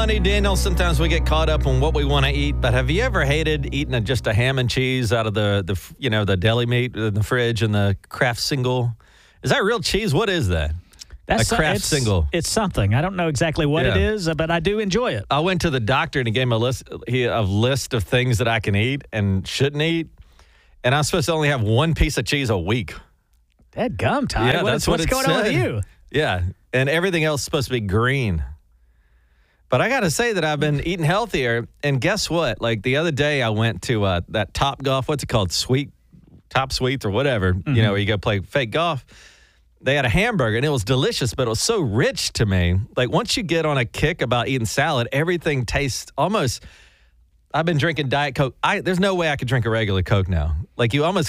Honey Daniel, sometimes we get caught up on what we want to eat, but have you ever hated eating just a ham and cheese out of the deli meat in the fridge and the Kraft single? Is that real cheese? What is that? That's a Kraft single. It's something. I don't know exactly what it is, but I do enjoy it. I went to the doctor and he gave me a list of things that I can eat and shouldn't eat, and I'm supposed to only have one piece of cheese a week. That gum, Ty. Yeah, what's going on with you? Yeah, and everything else is supposed to be green. But I got to say that I've been eating healthier, and guess what? Like the other day, I went to that Top Golf. What's it called? Top Sweets or whatever. Mm-hmm. You know, where you go play fake golf. They had a hamburger, and it was delicious, but it was so rich to me. Like once you get on a kick about eating salad, everything tastes almost. I've been drinking Diet Coke. There's no way I could drink a regular Coke now. Like you almost